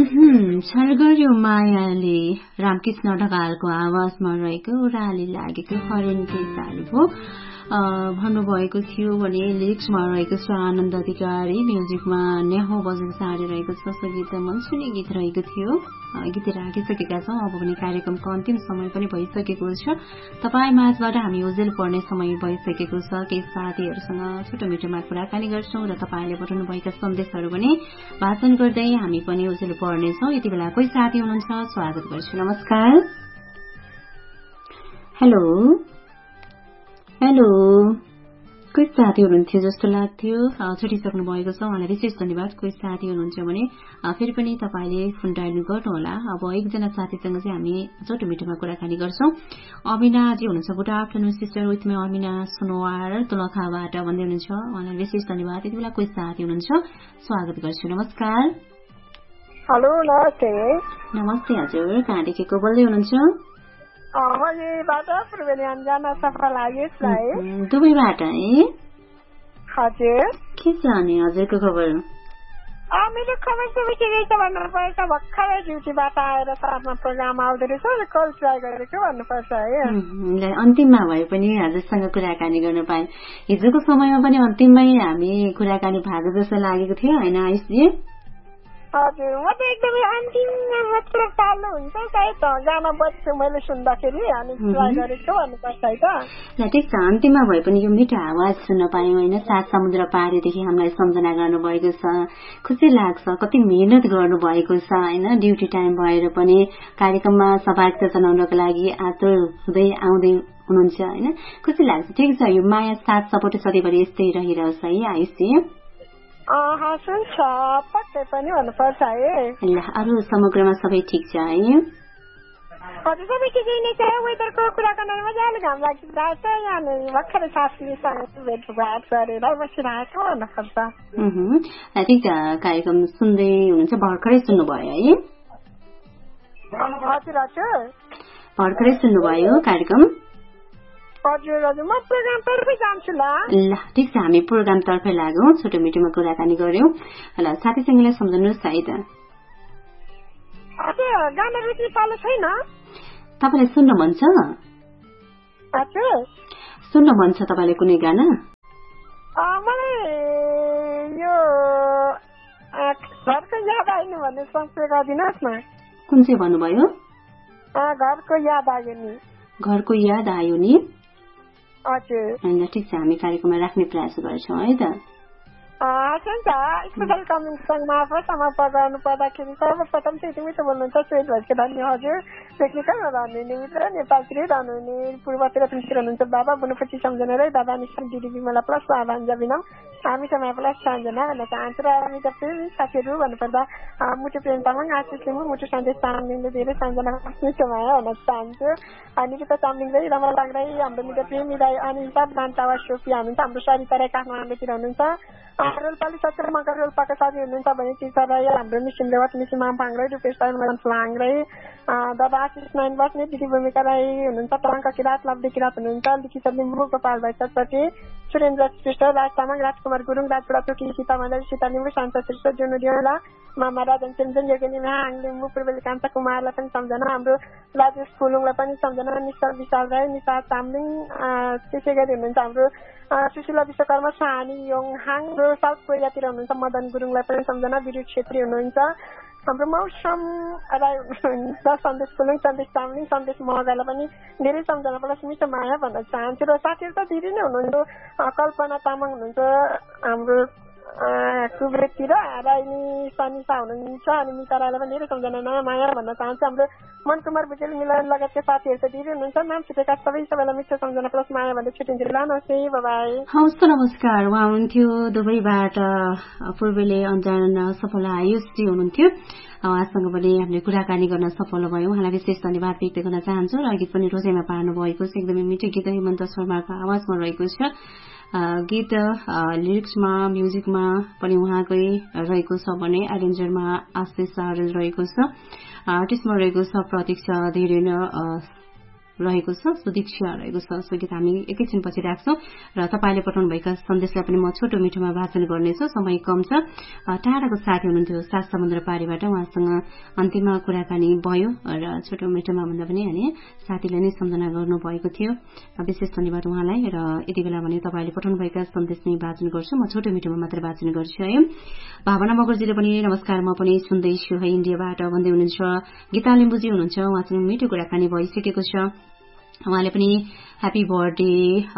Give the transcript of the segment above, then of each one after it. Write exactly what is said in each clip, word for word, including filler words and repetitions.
छर्गर्यो मायाले रामकृष्ण ढकालको आवाजमा रहेको ओह्राली लागेको हरेनकै साल भो भन्नुभएको थियो भने लिरिक्समा रहेको छ आनन्द अधिकारी, म्युजिकमा नेहो बजेको साडी रहेको छ। सो गीत मनसुनी गीत रहेको थियो। गीत राखिसकेका छौँ। अब भने कार्यक्रमको अन्तिम समय पनि भइसकेको छ। तपाईँ माझबाट हामी ओजेल पर्ने समय भइसकेको छ। केही साथीहरूसँग छोटो मिटोमा कुराकानी गर्छौँ र तपाईँले पठाउनुभएका सन्देशहरू पनि वाचन गर्दै हामी पनि ओजेल पर्नेछौँ। यति बेला कोही साथी हुनुहुन्छ, स्वागत गर्छु। नमस्कार। हेलो हेलो कोही साथी हुनुहुन्थ्यो जस्तो लाग्थ्यो, छुटिसक्नु भएको छ। उहाँलाई विशेष धन्यवाद। कोही साथी हुनुहुन्छ भने फेरि पनि तपाईँले फोन डायल गर्नुहोला। अब एकजना साथीसँग चाहिँ हामी छोटो मिठोमा कुराकानी गर्छौँ। अमिनाजी हुनुहुन्छ। Good afternoon sister, with me Amina Sunuwar तुलखाबाट भन्दै हुनुहुन्छ। उहाँलाई विशेष धन्यवाद। यति बेला कोही साथी हुनुहुन्छ, स्वागत गर्छु। नमस्कार। हेलो नमस्ते। नमस्ते हजुर, कहाँदेखि को बोल्दै हुनुहुन्छ? दुबईबाट है? हजुर। के छ अनि हजुरको खबर? मेरो खबर चाहिँ ठिकै छ भन्नुपर्छ। भर्खरै ड्युटीबाट आएर साथमा प्रोग्राम आउँदो रहेछ, कल ट्राई गरेको भन्नुपर्छ है। अन्तिममा भए पनि हजुरसँग कुराकानी गर्न पाएँ। हिजोको समयमा पनि अन्तिममै हामी कुराकानी भएको जस्तो लागेको थियो होइन आयुषजी? हजुर, म त एकदमै अन्तिममा मात्र चालु हुन्छ सायद गाना बज्छु मैले सुन्दाखेरि, अनि ट्राई गरेको भन्नुपर्छ है त। ल ठिक छ, अन्तिममा भए पनि यो मिठो आवाज सुन्न पायौँ होइन। सात समुद्र पारेदेखि हामीलाई सम्झना गर्नुभएको छ, खुसी लाग्छ। कति मेहनत गर्नुभएको छ होइन, ड्युटी टाइम भएर पनि कार्यक्रममा सहभागिता जनाउनको लागि आतुर हुँदै आउँदै हुनुहुन्छ होइन, खुसी लाग्छ। ठिक छ, यो माया साथ सपोर्ट सधैँभरि यस्तै रहिरहोस् है आयुषजी। हुन्छ, पक्कै पनि भन्नुपर्छ है। ल अरू समग्रमा सबै ठिक छ है? हजुर, सबै ठिकै नै छ। वेदरको कुरा गर्न मजाले घाम लागिरहेको छ। यहाँनिर भर्खरै साथीसँग भेटघाट गरेर बसिरहेको भन्नुपर्छ। ठिक छ, कार्यक्रम सुन्दै हुनुहुन्छ, भर्खरै सुन्नुभयो है? हजुर हजुर, भर्खरै सुन्नुभयो कार्यक्रम? हजुर हजुर, म प्रोग्राम तर्फै जान्छु ल। ल ठिक छ, हामी प्रोग्राम तर्फै लाग्यौँ, छोटो मिटोमा कुराकानी गर्यौँ। ल साथीसँगलाई सम्झाउनुहोस् है त। हजुर, गाना रुचि चालु छैन? तपाईँलाई सुन्न मन छ? हजुर, सुन्न मन छ तपाईँलाई कुनै गाना? मलाई यो घरको याद आयो भन्ने संशय गरिदिनुहोस् न। कुन चाहिँ भन्नुभयो? घरको याद आयो नि। घरको याद आयो नि? हजुर। ठिक छ, हामी कार्यक्रममा राख्ने प्रयास गर्छौँ है त। हुन्छ, स्पेसल कमेन्ट सङ्गमा समर्पण गर्नु पर्दाखेरि सर्वप्रथम चाहिँ यति मिठो बोल्नुहुन्छ स्वेट भएपछि धन्य हजुर, टेक्निकलमा रहनुहुने मित्र, नेपालतिरै रहनुहुने पूर्वतिर तुलसी हुनुहुन्छ बाबा बुनुपछि सम्झना र दादा निशान दिदी बिमला प्लस भान्जा बिनम हामी समय प्लस सम्झना भन्न चाहन्छु। र मित्र प्रेमी साथीहरू भन्नुपर्दा मुटु प्रेम तामाङ, आशिष लिम्बू, मुटु सन्देश तामाङले धेरै सम्झना मिठो माया भन्न चाहन्छु। निकिता चामलिङ राई, रमला लाङ राई, हाम्रो मित्र प्रेमी राई, अनिल बान्तावा सोफिया हुनुहुन्छ, हाम्रो सरिता राई काठमाडौँतिर हुनुहुन्छ, रोल्पाली सत्र मगर रोल्पाका साथी हुनुहुन्छ भने टिचा राई, हाम्रो मिसिन लेवत मिसिन मामपाङ राई, रुपेश राई, मदन फलाङ राई, दादा आशिष नाइन बस्ने, दिदी भूमिका राई हुनुहुन्छ, तलाङका किरात, लब्धे किरात हुनुहुन्छ, लिखित लिम्बू, गोपाल भाइ चटपटी, सुरेन्द्र श्रेष्ठ, राज तामाङ, राजकुमार गुरुङ, राजपुरा टोकी, सीता मण्डल, सीता लिम्बू, शान्त श्रेष्ठ, जुनु डियोला, मामा राजन चेन्जन, योगिनी म्याङ लिम्बू, पूर्वेली कान्ता कुमारलाई पनि सम्झना, हाम्रो राजेश फुलुङलाई पनि सम्झना, निशा विशाल राई, निशा चामलिङ, त्यसै गरी हुनुहुन्छ हाम्रो सुशीला विश्वकर्मा, सानी योङहाङ, साउथ कोरियातिर हुनुहुन्छ मदन गुरुङलाई पनि सम्झना, विरुद छेत्री हुनुहुन्छ, हाम्रो मौसम राई हुनुहुन्छ, सन्देश फुलुङ, सन्देश चामलिङ, सन्देश महगालाई पनि धेरै सम्झना प्लस मिठो माया भन्न चाहन्छु। र साथीहरू त धेरै नै हुनुहुन्छ, कल्पना तामाङ हुनुहुन्छ हाम्रो कुब्रेकतिर, राइनी सनिसा हुनुहुन्छ, अनि मिता राईलाई पनि धेरै सम्झना नयाँ माया भन्न चाहन्छु। हाम्रो मनकुमार भुजेल मिलन लगायतका साथीहरू त धेरै हुनुहुन्छ, नाम छुटेका सबै सबैलाई मिठो सम्झना प्लस माया भन्दै छुट्टिन्छु। ल नमस्ते, बाई। हवस्, नमस्कार। उहाँ हुनुहुन्थ्यो दुबईबाट पूर्वेले अन्जान सफल आयुषजी हुनुहुन्थ्यो। उहाँसँग पनि हामीले कुराकानी गर्न सफल भयौँ, उहाँलाई विशेष धन्यवाद व्यक्त गर्न चाहन्छु। र गीत पनि रोजाइमा पार्नु भएको छ, एकदमै मिठो गीत हेमन्त शर्माको आवाजमा रहेको छ। गीत लिरिक्समा म्युजिकमा पनि उहाँकै रहेको छ भने एरेन्जरमा आशिष आर्यन रहेको छ, आर्टिस्टमा रहेको छ प्रतीक्षा धेरै रहेको छ, सुदीक्षा रहेको छ। सो गीत हामी एकैछिनपछि राख्छौँ र तपाईँले पठाउनुभएका सन्देशलाई पनि म छोटो मिठोमा वाचन गर्नेछु। समय कम छ। टाढाको साथी हुनुहुन्थ्यो सात समुद्र पारीबाट, उहाँसँग अन्तिममा कुराकानी भयो र छोटो मिठोमा भन्दा पनि अनि साथीले नै सम्झना गर्नुभएको थियो। विशेष धन्यवाद उहाँलाई। र यति बेला भने तपाईँले पठाउनुभएका सन्देश नै वाचन गर्छु, म छोटो मिठोमा मात्र वाचन गर्छु है। भावना मगरजीले पनि नमस्कार, म पनि सुन्दैछु है इन्डियाबाट भन्दै हुनुहुन्छ। गीता लिम्बुजी हुनुहुन्छ, उहाँसँग मिठो कुराकानी भइसकेको छ। उहाँले पनि ह्यापी बर्थडे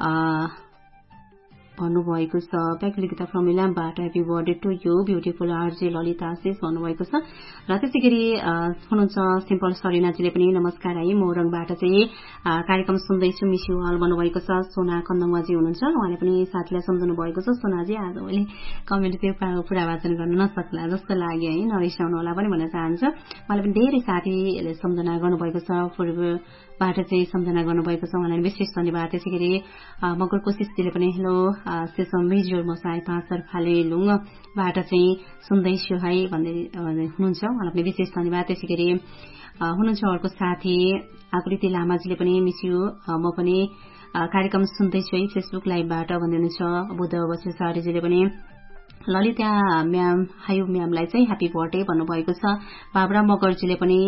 भन्नुभएको छ। प्याकुलिता from इलामबाट happy birthday to you beautiful RJ Lalita आशिष भन्नुभएको छ। र त्यसै गरी हुनुहुन्छ सिम्पल सरिनाजीले पनि नमस्कार है, मोरङबाट चाहिँ कार्यक्रम सुन्दैछु, मिस यु अल भन्नुभएको छ। सोना कन्दङवाजी हुनुहुन्छ, उहाँले पनि साथीलाई सम्झाउनु भएको छ। सोनाजी आज मैले कमेन्ट त्यो पुरा वाचन गर्न नसक्ला जस्तो लाग्यो है, नरिसाउनु होला पनि भन्न चाहन्छ। उहाँले पनि धेरै साथीले सम्झना गर्नुभएको छ, पूर्वबाट चाहिँ सम्झना गर्नुभएको छ, उहाँलाई विशेष धन्यवाद। त्यसै गरी मगर कोशिशजीले पनि हेलो सेसम मेजर मसाई पाँचर फाले लुङबाट चाहिँ सुन्दैछु है भन्दै हुनुहुन्छ, उहाँलाई पनि विशेष धन्यवाद। त्यसै गरी हुनुहुन्छ अर्को साथी आकृति लामाजीले पनि मिस यु, म पनि कार्यक्रम सुन्दैछु है फेसबुक लाइभबाट भन्दै हुनुहुन्छ। बुद्ध बसेसारीजीले पनि ललिता म्याम हायु म्यामलाई चाहिँ ह्यापी बर्थडे भन्नुभएको छ। बाबरा मगरजीले पनि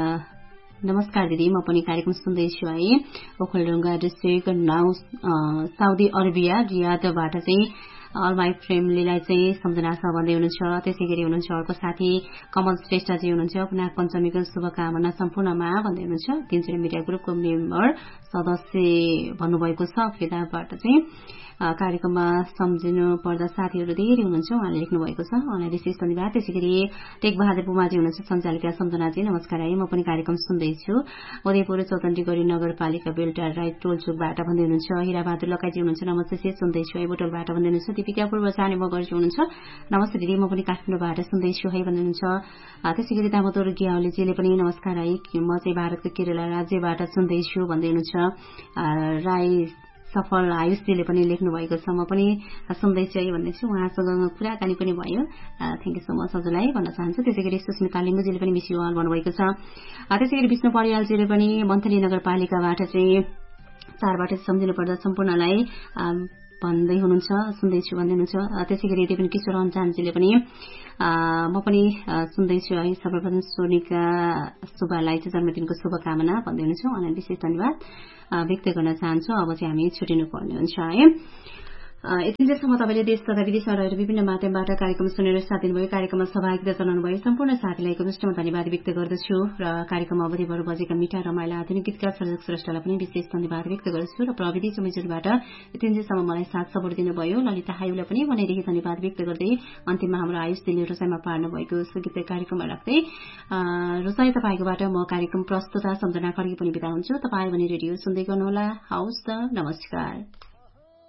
नमस्कार दिदी, म पनि कार्यक्रम सुन्दैछु है। Okhaldhunga district now Saudi Arabia रियादबाट चाहिँ अल माई फ्यामिलीलाई चाहिँ सम्झना छ भन्दै हुनुहुन्छ। त्यसै गरी हुनुहुन्छ अर्को साथी कमल श्रेष्ठजी हुनुहुन्छ, नाग पञ्चमीको शुभकामना सम्पूर्णमा भन्दै हुनुहुन्छ। तिनचुरे मिडिया ग्रुपको मेम्बर सदस्य भन्नुभएको छ। फेदाबाट चाहिँ कार्यक्रममा सम्झिनु पर्दा साथीहरू धेरै हुनुहुन्छ, उहाँले लेख्नु भएको छ, उहाँलाई विशेष धन्यवाद। त्यसै गरी टेक बहादुर पुमाजी हुनुहुन्छ, सञ्चालिका सम्झनाजी नमस्कार है, म पनि कार्यक्रम सुन्दैछु। उदयपुर चौतन्टीगढी नगरपालिका बेल्टा राइट टोलचुकबाट भन्दै हुनुहुन्छ। हिराबहादुर लकाईजी हुनुहुन्छ, नमस्ते से सुन्दैछु है बोटलबाट भन्दै हुनुहुन्छ। दीपिका पूर्व जाने मगर्जी हुनुहुन्छ, नमस्ते दिदी, म पनि काठमाडौँबाट सुन्दैछु है भन्दै हुनुहुन्छ। त्यसै गरी दामोदर ग्याउलीजीले पनि नमस्कार है, म चाहिँ भारतको केरला राज्यबाट सुन्दैछु भन्दै हुनुहुन्छ। राई सफल आयुषजीले पनि लेख्नु भएको छ, म पनि सुन्दैछु है भन्दैछु, उहाँसँग कुराकानी पनि भयो। थ्याङ्क यू सो मच हजुरलाई भन्न चाहन्छु। त्यसै गरी सुस्मिता लिम्बुजीले पनि मिस यु अल भन्नुभएको छ। त्यसै गरी विष्णु परियालजीले पनि मन्थली नगरपालिकाबाट चाहिँ चारबाट सम्झिनु पर्दा सम्पूर्णलाई भन्दै हुनुहुन्छ, सुन्दैछु भन्दै हुनुहुन्छ। त्यसै गरी देवन किशोर अन्चानजीले पनि म पनि सुन्दैछु है, सर्वप्रथम सोनिका सुब्बालाई चाहिँ जन्मदिनको शुभकामना भन्दै हुनुहुन्छ, उहाँलाई विशेष धन्यवाद व्यक्त गर्न चाहन्छु। अब चाहिँ हामी छुटिनु पर्ने हुन्छ है। यतिन्जेलसम्म तपाईँले देश तथा विदेशमा रहेर विभिन्न माध्यमबाट कार्यक्रम सुनेर साथ दिनुभयो, कार्यक्रममा सहभागिता जनाउनुभयो सम्पूर्ण साथीलाई एकमुष्टमा धन्यवाद व्यक्त गर्दछु। र कार्यक्रम अवधिभर बजेका मिठा रमाइला आधुनिक गीतकार सर्जक श्रेष्ठलाई पनि विशेष धन्यवाद व्यक्त गर्दछु। र प्रविधि समितिबाट यतिन्जेलसम्म मलाई साथ सपोर्ट दिनुभयो ललिता हायुलाई पनि मनैदेखि धन्यवाद व्यक्त गर्दै अन्तिममा हाम्रो आयुष दिले रोसाइमा पार्नु भएको गीत कार्यक्रममा राख्दै रोसाई तपाईँकोबाट म कार्यक्रम प्रस्तुता सम्झना खड्गी पनि बिदा हुन्छु। तपाईँ भने रेडियो सुन्दै गर्नुहोला। हवस् त, नमस्कार।